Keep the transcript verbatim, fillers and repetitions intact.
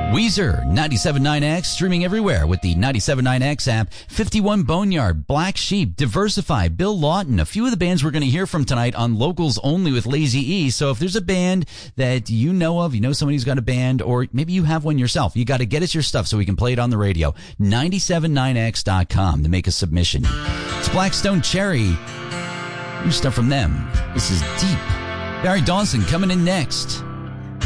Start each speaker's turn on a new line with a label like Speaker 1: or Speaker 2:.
Speaker 1: Weezer, ninety-seven point nine X, streaming everywhere with the ninety-seven point nine X app. fifty-one Boneyard, Black Sheep, Diversify, Bill Lawton, a few of the bands we're going to hear from tonight on Locals Only with Lazy E. So if there's a band that you know of, you know somebody who's got a band, or maybe you have one yourself, you got to get us your stuff so we can play it on the radio. ninety-seven point nine X dot com to make a submission. It's Blackstone Cherry. New stuff from them. This is Deep. Barry Dawson coming in next.